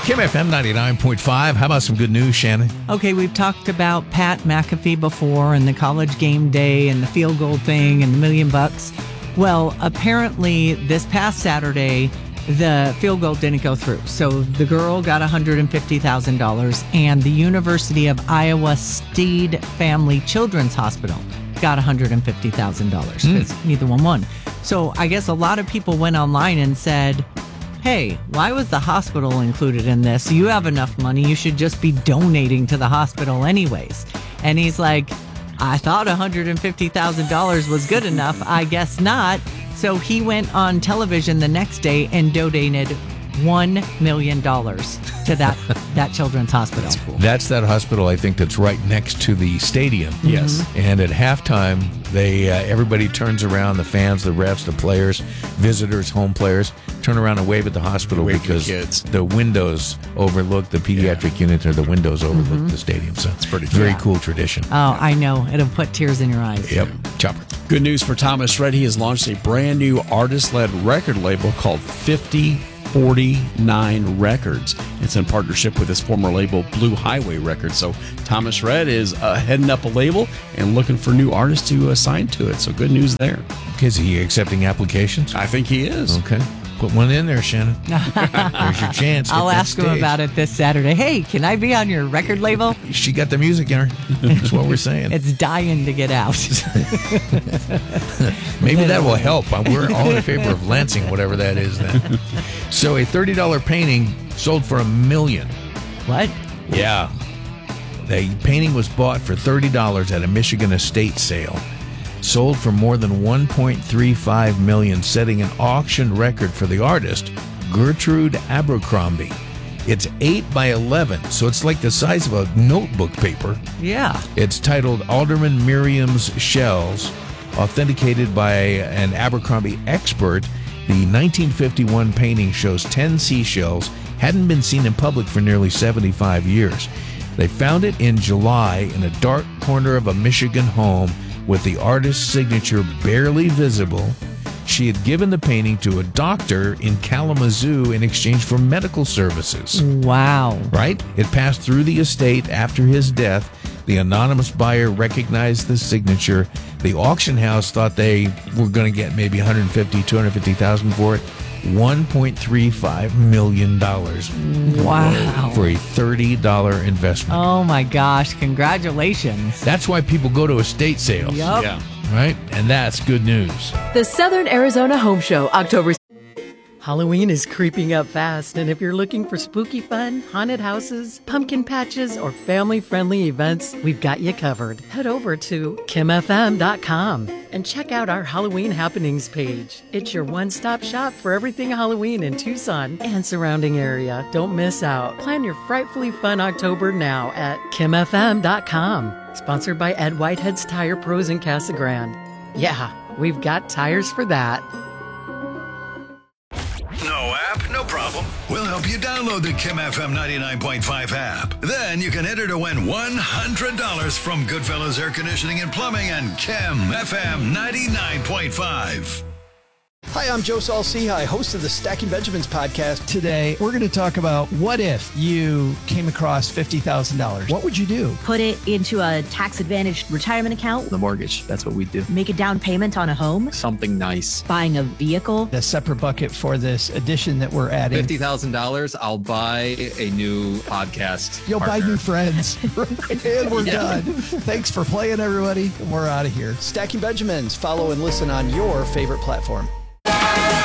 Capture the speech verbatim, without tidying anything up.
Kim F M ninety-nine point five. How about some good news, Shannon? Okay, we've talked about Pat McAfee before and the college game day and the field goal thing and the million bucks. Well, apparently this past Saturday, the field goal didn't go through. So the girl got one hundred fifty thousand dollars and the University of Iowa Stead Family Children's Hospital got one hundred fifty thousand dollars because mm. neither one won. So I guess a lot of people went online and said, hey, why was the hospital included in this? You have enough money. You should just be donating to the hospital anyways. And he's like, I thought one hundred fifty thousand dollars was good enough. I guess not. So he went on television the next day and donated one million dollars to that, that children's hospital. That's cool. That's that hospital, I think, that's right next to the stadium. Yes. Mm-hmm. And at halftime, they uh, everybody turns around, the fans, the refs, the players, visitors, home players, turn around and wave at the hospital wave because the, kids. the windows overlook the pediatric yeah. unit, or the windows overlook mm-hmm. the stadium. So it's pretty very yeah. cool tradition. Oh, I know. It'll put tears in your eyes. Yep. Chopper. Good news for Thomas Rhett. He has launched a brand new artist-led record label called fifty forty-nine Records. It's in partnership with his former label, Blue Highway Records. So Thomas Rhett is uh, heading up a label and looking for new artists to assign to it. So good news there. Is he accepting applications? I think he is. Okay. Put one in there, Shannon. There's your chance. I'll ask him about it this Saturday. Hey, can I be on your record label? She got the music in her. That's what we're saying. It's dying to get out. Maybe that will help. We're all in favor of Lansing, whatever that is then. So a thirty dollars painting sold for a million. What? Yeah. The painting was bought for thirty dollars at a Michigan estate sale. Sold for more than one point three five million dollars, setting an auction record for the artist, Gertrude Abercrombie. It's eight by eleven, so it's like the size of a notebook paper. Yeah. It's titled Alderman Miriam's Shells, authenticated by an Abercrombie expert. The nineteen fifty-one painting shows ten seashells, hadn't been seen in public for nearly seventy-five years. They found it in July in a dark corner of a Michigan home, with the artist's signature barely visible. She had given the painting to a doctor in Kalamazoo in exchange for medical services. Wow. Right? It passed through the estate after his death. The anonymous buyer recognized the signature. The auction house thought they were going to get maybe one hundred fifty thousand dollars, two hundred fifty thousand dollars for it. one point three five million dollars. Wow. For a thirty dollars investment. Oh my gosh, congratulations. That's why people go to estate sales. Yep. Yeah. Right? And that's good news. The Southern Arizona Home Show, October. Halloween is creeping up fast, and if you're looking for spooky fun, haunted houses, pumpkin patches, or family-friendly events, we've got you covered. Head over to kim f m dot com and check out our Halloween happenings page. It's your one-stop shop for everything Halloween in Tucson and surrounding area. Don't miss out. Plan your frightfully fun October now at kim f m dot com. Sponsored by Ed Whitehead's Tire Pros in Casa Grande. Yeah, we've got tires for that. No app? No problem. We'll help you download the Kim F M ninety-nine point five app. Then you can enter to win one hundred dollars from Goodfellas Air Conditioning and Plumbing and Kim F M ninety-nine point five. Hi, I'm Joe Saul-Sehy, host of the Stacking Benjamins podcast. Today, we're going to talk about what if you came across fifty thousand dollars. What would you do? Put it into a tax-advantaged retirement account. The mortgage, that's what we do. Make a down payment on a home. Something nice. Buying a vehicle. A separate bucket for this addition that we're adding. fifty thousand dollars, I'll buy a new podcast You'll partner. buy new friends. And we're yeah. done. Thanks for playing, everybody. And we're out of here. Stacking Benjamins. Follow and listen on your favorite platform.